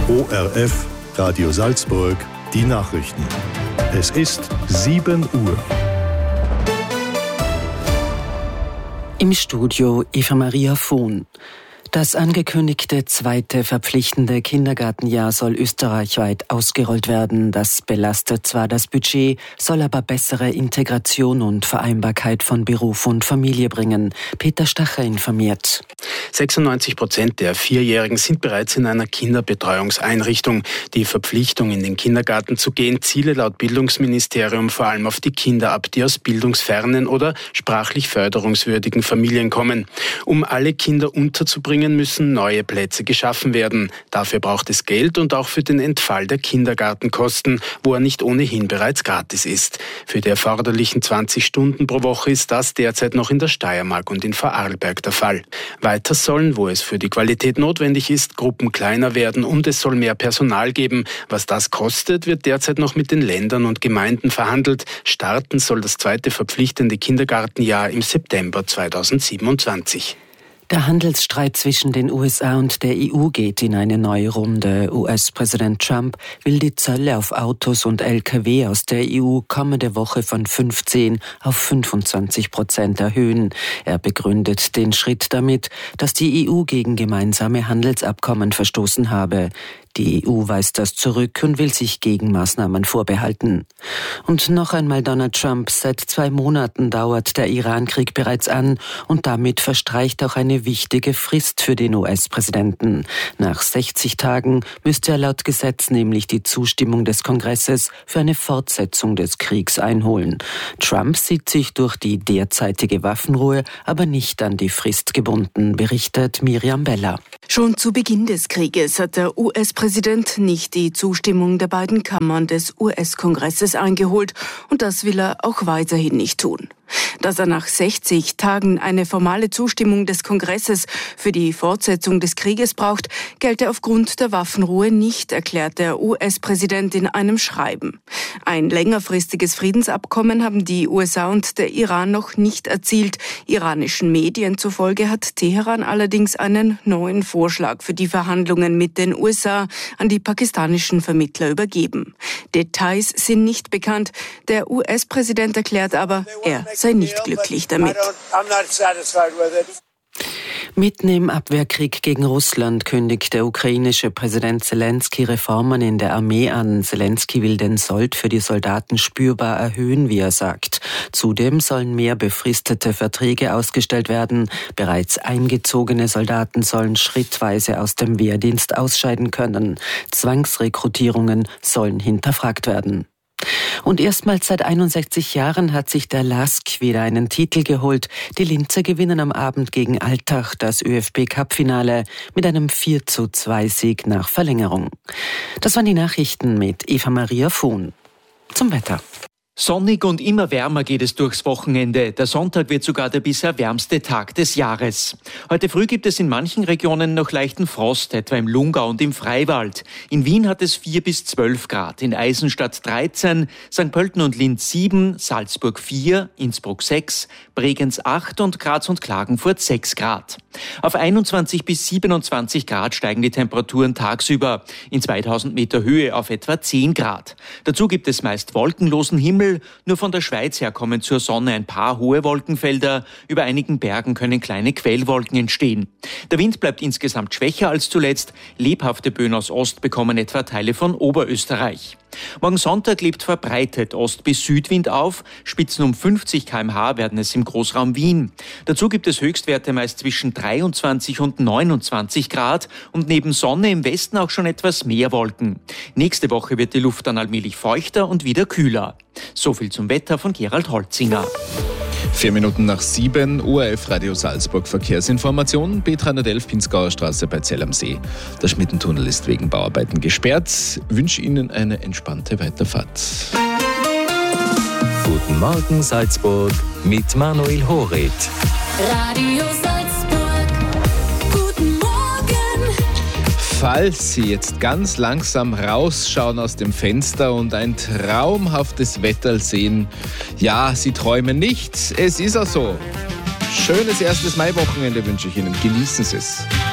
ORF, Radio Salzburg, die Nachrichten. Es ist 7 Uhr. Im Studio Eva-Maria Vohn. Das angekündigte zweite verpflichtende Kindergartenjahr soll österreichweit ausgerollt werden. Das belastet zwar das Budget, soll aber bessere Integration und Vereinbarkeit von Beruf und Familie bringen. Peter Stacher informiert. 96% der Vierjährigen sind bereits in einer Kinderbetreuungseinrichtung. Die Verpflichtung, in den Kindergarten zu gehen, ziele laut Bildungsministerium vor allem auf die Kinder ab, die aus bildungsfernen oder sprachlich förderungswürdigen Familien kommen. Um alle Kinder unterzubringen, müssen neue Plätze geschaffen werden. Dafür braucht es Geld und auch für den Entfall der Kindergartenkosten, wo er nicht ohnehin bereits gratis ist. Für die erforderlichen 20 Stunden pro Woche ist das derzeit noch in der Steiermark und in Vorarlberg der Fall. Weiter sollen, wo es für die Qualität notwendig ist, Gruppen kleiner werden und es soll mehr Personal geben. Was das kostet, wird derzeit noch mit den Ländern und Gemeinden verhandelt. Starten soll das zweite verpflichtende Kindergartenjahr im September 2027. Der Handelsstreit zwischen den USA und der EU geht in eine neue Runde. US-Präsident Trump will die Zölle auf Autos und Lkw aus der EU kommende Woche von 15 auf 25% erhöhen. Er begründet den Schritt damit, dass die EU gegen gemeinsame Handelsabkommen verstoßen habe. Die EU weist das zurück und will sich Gegenmaßnahmen vorbehalten. Und noch einmal Donald Trump. Seit 2 Monaten dauert der Iran-Krieg bereits an und damit verstreicht auch eine wichtige Frist für den US-Präsidenten. Nach 60 Tagen müsste er laut Gesetz nämlich die Zustimmung des Kongresses für eine Fortsetzung des Kriegs einholen. Trump sieht sich durch die derzeitige Waffenruhe aber nicht an die Frist gebunden, berichtet Miriam Beller. Schon zu Beginn des Krieges hat der US-Präsident nicht die Zustimmung der beiden Kammern des US-Kongresses eingeholt und das will er auch weiterhin nicht tun. Dass er nach 60 Tagen eine formale Zustimmung des Kongresses für die Fortsetzung des Krieges braucht, gelte aufgrund der Waffenruhe nicht, erklärt der US-Präsident in einem Schreiben. Ein längerfristiges Friedensabkommen haben die USA und der Iran noch nicht erzielt. Iranischen Medien zufolge hat Teheran allerdings einen neuen Vorschlag für die Verhandlungen mit den USA an die pakistanischen Vermittler übergeben. Details sind nicht bekannt. Der US-Präsident erklärt aber, er sei nicht glücklich damit. Mitten im Abwehrkrieg gegen Russland kündigt der ukrainische Präsident Zelensky Reformen in der Armee an. Zelensky will den Sold für die Soldaten spürbar erhöhen, wie er sagt. Zudem sollen mehr befristete Verträge ausgestellt werden. Bereits eingezogene Soldaten sollen schrittweise aus dem Wehrdienst ausscheiden können. Zwangsrekrutierungen sollen hinterfragt werden. Und erstmals seit 61 Jahren hat sich der LASK wieder einen Titel geholt. Die Linzer gewinnen am Abend gegen Altach das ÖFB-Cup-Finale mit einem 4:2-Sieg nach Verlängerung. Das waren die Nachrichten mit Eva-Maria Vohn. Zum Wetter. Sonnig und immer wärmer geht es durchs Wochenende. Der Sonntag wird sogar der bisher wärmste Tag des Jahres. Heute früh gibt es in manchen Regionen noch leichten Frost, etwa im Lungau und im Freiwald. In Wien hat es 4 bis 12 Grad, in Eisenstadt 13, St. Pölten und Linz 7, Salzburg 4, Innsbruck 6, Bregenz 8 und Graz und Klagenfurt 6 Grad. Auf 21 bis 27 Grad steigen die Temperaturen tagsüber, in 2000 Meter Höhe auf etwa 10 Grad. Dazu gibt es meist wolkenlosen Himmel. Nur von der Schweiz her kommen zur Sonne ein paar hohe Wolkenfelder. Über einigen Bergen können kleine Quellwolken entstehen. Der Wind bleibt insgesamt schwächer als zuletzt. Lebhafte Böen aus Ost bekommen etwa Teile von Oberösterreich. Morgen Sonntag lebt verbreitet Ost- bis Südwind auf. Spitzen um 50 km/h werden es im Großraum Wien. Dazu gibt es Höchstwerte meist zwischen 23 und 29 Grad und neben Sonne im Westen auch schon etwas mehr Wolken. Nächste Woche wird die Luft dann allmählich feuchter und wieder kühler. So viel zum Wetter von Gerald Holzinger. 4 Minuten nach 7, ORF Radio Salzburg Verkehrsinformation, B311 Pinzgauer Straße bei Zell am See. Der Schmittentunnel ist wegen Bauarbeiten gesperrt. Wünsche Ihnen eine entspannte Weiterfahrt. Guten Morgen Salzburg mit Manuel Horit. Radio Salzburg, guten Morgen. Falls Sie jetzt ganz langsam rausschauen aus dem Fenster und ein traumhaftes Wetter sehen, ja, Sie träumen nicht, es ist auch so. Schönes erstes Maiwochenende wünsche ich Ihnen. Genießen Sie es.